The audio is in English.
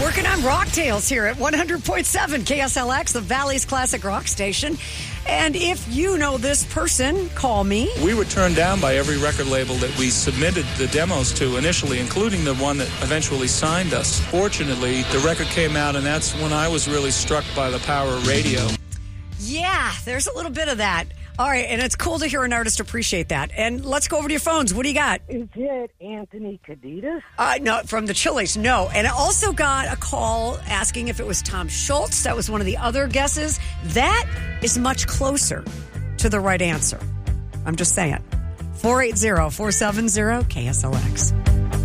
Working on Rock Tales here at 100.7 KSLX, the Valley's classic rock station. And if you know this person, call me. We were turned down by every record label that we submitted the demos to initially, including the one that eventually signed us. Fortunately, the record came out, and that's when I was really struck by the power of radio. Yeah, there's a little bit of that. All right, and it's cool to hear an artist appreciate that. And let's go over to your phones. What do you got? Is it Anthony Kiedis? No, from the Chili's, no. And I also got a call asking if it was Tom Schultz. That was one of the other guesses. That is much closer to the right answer. I'm just saying. 480-470-KSLX.